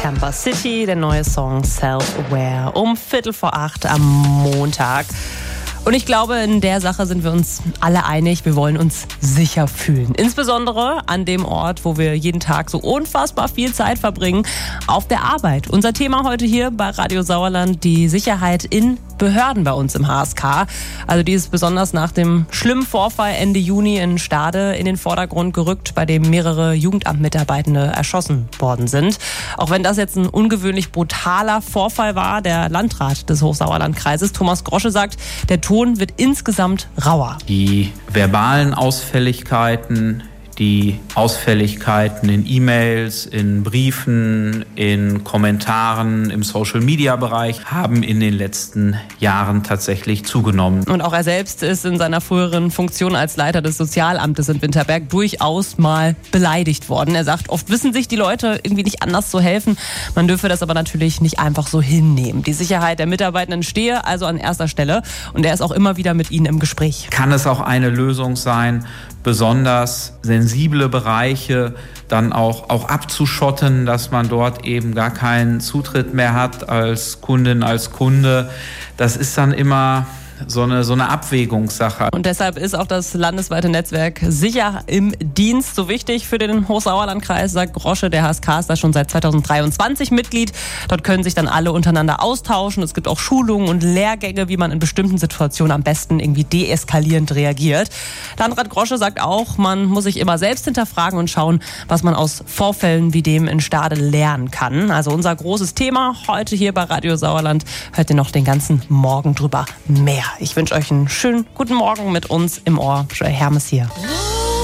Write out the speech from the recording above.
Camper City, der neue Song Self-Aware um 7:45 am Montag. Und ich glaube, in der Sache sind wir uns alle einig, wir wollen uns sicher fühlen. Insbesondere an dem Ort, wo wir jeden Tag so unfassbar viel Zeit verbringen, auf der Arbeit. Unser Thema heute hier bei Radio Sauerland, die Sicherheit in Behörden bei uns im HSK. Also die ist besonders nach dem schlimmen Vorfall Ende Juni in Stade in den Vordergrund gerückt, bei dem mehrere Jugendamtmitarbeitende erschossen worden sind. Auch wenn das jetzt ein ungewöhnlich brutaler Vorfall war, der Landrat des Hochsauerlandkreises, Thomas Grosche, sagt, der Ton wird insgesamt rauer. Die verbalen Ausfälligkeiten, die Ausfälligkeiten in E-Mails, in Briefen, in Kommentaren, im Social-Media-Bereich haben in den letzten Jahren tatsächlich zugenommen. Und auch er selbst ist in seiner früheren Funktion als Leiter des Sozialamtes in Winterberg durchaus mal beleidigt worden. Er sagt, oft wissen sich die Leute irgendwie nicht anders zu helfen. Man dürfe das aber natürlich nicht einfach so hinnehmen. Die Sicherheit der Mitarbeitenden stehe also an erster Stelle und er ist auch immer wieder mit ihnen im Gespräch. Kann es auch eine Lösung sein, besonders sensible Bereiche dann auch abzuschotten, dass man dort eben gar keinen Zutritt mehr hat als Kundin, als Kunde. Das ist dann immer so eine Abwägungssache. Und deshalb ist auch das landesweite Netzwerk Sicher im Dienst so wichtig für den Hochsauerlandkreis, sagt Grosche. Der HSK ist da schon seit 2023 Mitglied. Dort können sich dann alle untereinander austauschen. Es gibt auch Schulungen und Lehrgänge, wie man in bestimmten Situationen am besten irgendwie deeskalierend reagiert. Landrat Grosche sagt auch, man muss sich immer selbst hinterfragen und schauen, was man aus Vorfällen wie dem in Stade lernen kann. Also unser großes Thema heute hier bei Radio Sauerland. Hört ihr noch den ganzen Morgen drüber mehr. Ich wünsche euch einen schönen guten Morgen mit uns im Ohr. Joel Hermes hier.